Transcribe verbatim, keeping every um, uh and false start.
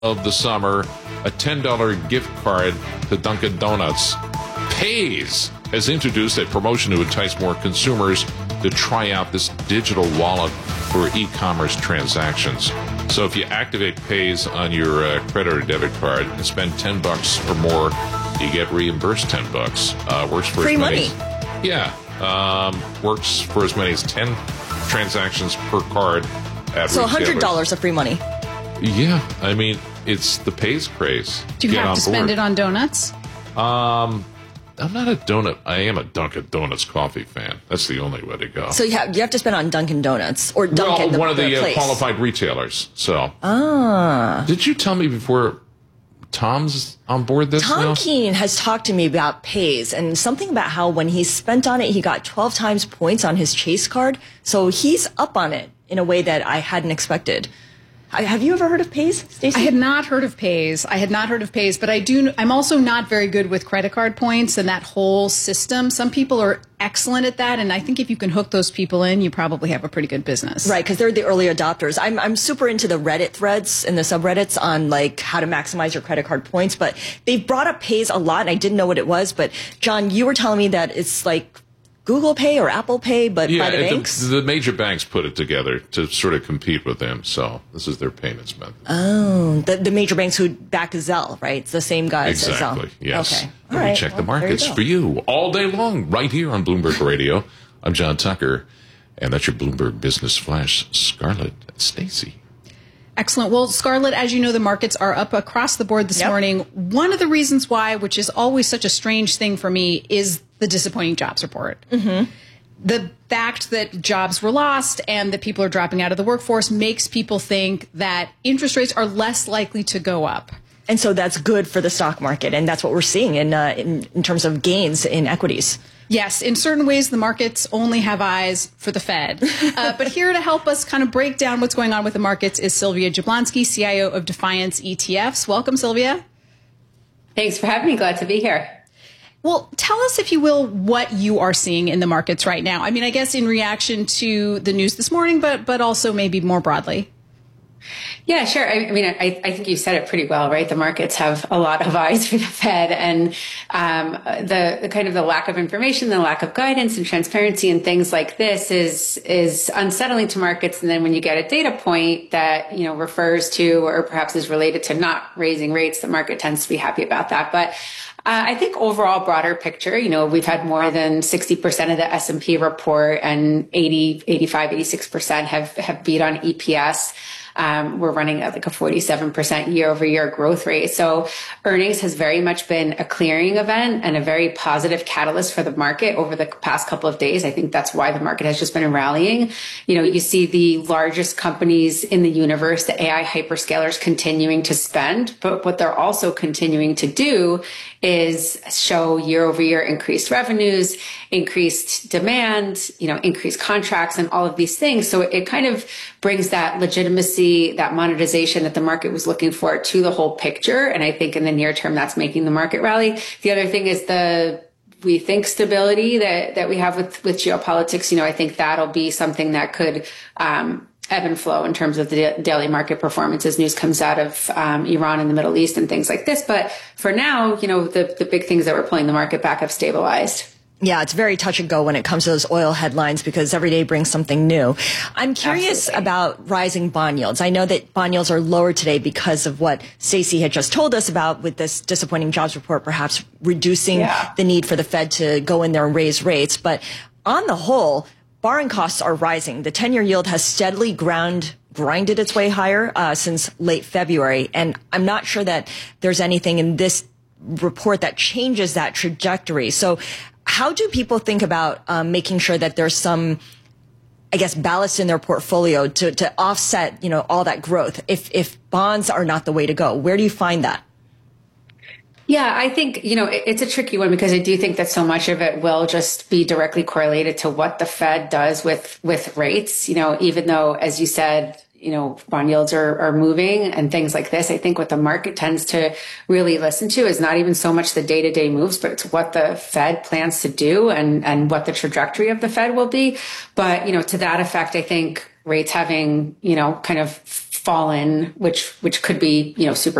of the summer, a ten dollars gift card to Dunkin' Donuts. Paze has introduced a promotion to entice more consumers to try out this digital wallet for e-commerce transactions. So if you activate Paze on your uh, credit or debit card and spend ten bucks or more, you get reimbursed ten bucks. Uh, works for free as many money. As, yeah, um, works for as many as ten transactions per card at so one hundred dollars retailers. of free money. Yeah, I mean, it's the Paze craze. Do you Get have to spend board. it on donuts? Um, I'm not a donut. I am a Dunkin' Donuts coffee fan. That's the only way to go. So you have you have to spend on Dunkin' Donuts or Dunkin', well, the, one of the, the uh, place. qualified retailers. So, ah, did you tell me before Tom's on board this? Tom now? Keene has talked to me about Paze and something about how when he spent on it, he got twelve times points on his Chase card. So he's up on it in a way that I hadn't expected. I, have you ever heard of Paze, Stacey? I had not heard of Paze. I had not heard of Paze, but I do. I'm also not very good with credit card points and that whole system. Some people are excellent at that, and I think if you can hook those people in, you probably have a pretty good business. Right, because they're the early adopters. I'm I'm super into the Reddit threads and the subreddits on like how to maximize your credit card points, but they've brought up Paze a lot, and I didn't know what it was. But John, you were telling me that it's like Google Pay or Apple Pay, but yeah, by the banks? The, the major banks put it together to sort of compete with them. So this is their payments method. Oh, the, the major banks who back Zelle, right? It's the same guys Exactly, as Zelle. yes. Okay. All Let right. me check the Well, there you markets go. for you all day long, right here on Bloomberg Radio. I'm John Tucker, and that's your Bloomberg Business Flash, Scarlett Stacey. Excellent. Well, Scarlett, as you know, the markets are up across the board this Yep. morning. One of the reasons why, which is always such a strange thing for me, is the disappointing jobs report. Mm-hmm. The fact that jobs were lost and that people are dropping out of the workforce makes people think that interest rates are less likely to go up. And so that's good for the stock market, and that's what we're seeing in uh, in, in terms of gains in equities. Yes, in certain ways, the markets only have eyes for the Fed. Uh, but here to help us kind of break down what's going on with the markets is Sylvia Jablonski, C I O of Defiance E T Fs. Welcome, Sylvia. Thanks for having me. Glad to be here. Well, tell us, if you will, what you are seeing in the markets right now. I mean, I guess in reaction to the news this morning, but but also maybe more broadly. Yeah, sure. I, I mean, I, I think you said it pretty well, right? The markets have a lot of eyes for the Fed, and um, the, the kind of the lack of information, the lack of guidance and transparency and things like this is is unsettling to markets. And then when you get a data point that, you know, refers to or perhaps is related to not raising rates, the market tends to be happy about that. But Uh, I think overall broader picture, you know, we've had more than sixty percent of the S and P report and eighty, eighty-five, eighty-six percent have, have beat on E P S. Um, we're running at like a forty-seven percent year over year growth rate. So earnings has very much been a clearing event and a very positive catalyst for the market over the past couple of days. I think that's why the market has just been rallying. You know, you see the largest companies in the universe, the A I hyperscalers, continuing to spend, but what they're also continuing to do is show year over year increased revenues, increased demand, you know, increased contracts and all of these things. So it kind of brings that legitimacy, that monetization that the market was looking for to the whole picture. And I think in the near term, that's making the market rally. The other thing is the, we think stability that, that we have with, with geopolitics. You know, I think that'll be something that could, um, ebb and flow in terms of the daily market performance as news comes out of um, Iran and the Middle East and things like this. But for now, you know, the, the big things that were pulling the market back have stabilized. Yeah, it's very touch and go when it comes to those oil headlines because every day brings something new. I'm curious Absolutely. about rising bond yields. I know that bond yields are lower today because of what Stacey had just told us about with this disappointing jobs report, perhaps reducing Yeah. the need for the Fed to go in there and raise rates. But on the whole, borrowing costs are rising. The ten-year yield has steadily ground, grinded its way higher uh, since late February. And I'm not sure that there's anything in this report that changes that trajectory. So how do people think about um, making sure that there's some, I guess, ballast in their portfolio to, to offset, you know, all that growth if, if bonds are not the way to go? Where do you find that? Yeah, I think, you know, it, it's a tricky one because I do think that so much of it will just be directly correlated to what the Fed does with, with rates. You know, even though, as you said, you know, bond yields are, are moving and things like this. I think what the market tends to really listen to is not even so much the day-to-day moves, but it's what the Fed plans to do and, and what the trajectory of the Fed will be. But, you know, to that effect, I think rates having, you know, kind of fallen, which which could be, you know, super